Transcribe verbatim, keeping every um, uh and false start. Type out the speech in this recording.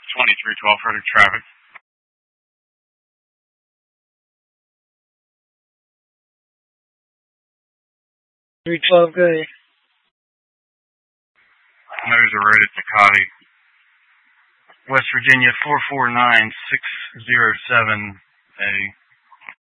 twenty-three twelve, Frederick traffic. three twelve, go ahead. There's a road at Tecate, West Virginia, four four nine six zero seven A.